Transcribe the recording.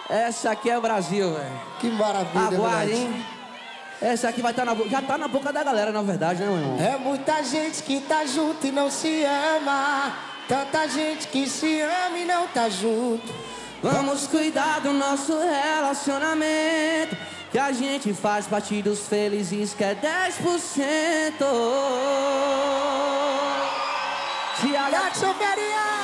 Essa aqui é o Brasil, velho. Que maravilha, aguarde, moleque. hein? Essa aqui vai estar na boca. Já tá na boca da galera, na verdade, né, meu irmão? É muita gente que tá junto e não se ama. Tanta gente que se ama e não tá junto. Vamos cuidar do nosso relacionamento, que a gente faz parte dos felizes, que é 10%. Se a Jackson Faria!